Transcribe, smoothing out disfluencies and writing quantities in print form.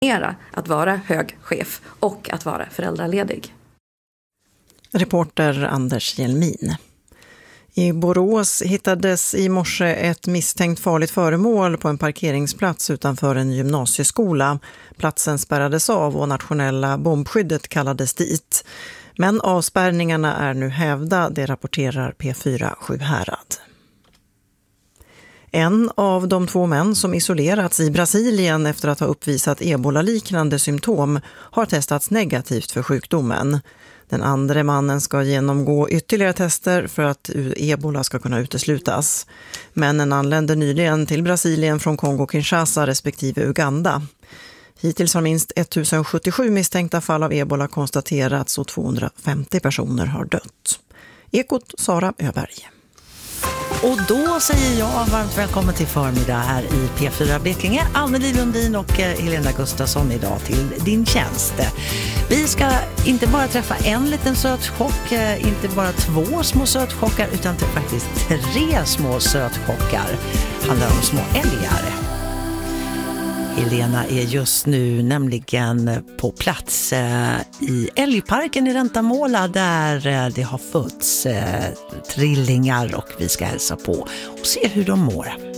att vara hög chef och att vara föräldraledig. Reporter Anders Hjelmin. I Borås hittades i morse ett misstänkt farligt föremål på en parkeringsplats utanför en gymnasieskola. Platsen spärrades av och nationella bombskyddet kallades dit. Men avspärrningarna är nu hävda, det rapporterar P4 Sjuhärad. En av de 2 män som isolerats i Brasilien efter att ha uppvisat ebola-liknande symptom har testats negativt för sjukdomen. Den andra mannen ska genomgå ytterligare tester för att ebola ska kunna uteslutas. Männen anlände nyligen till Brasilien från Kongo-Kinshasa respektive Uganda. Hittills har minst 1077 misstänkta fall av ebola konstaterats och 250 personer har dött. Ekot Sara Öberg. Och då säger jag varmt välkommen till förmiddag här i P4 Blekinge. Anneli Lundin och Helena Gustafsson idag till din tjänst. Vi ska inte bara träffa en liten sötchock, inte bara 2 små sötchockar utan faktiskt 3 små sötchockar. Handlar om små älgar. Helena är just nu nämligen på plats i älgparken i Rentamåla där det har fötts trillingar och vi ska hälsa på och se hur de mår.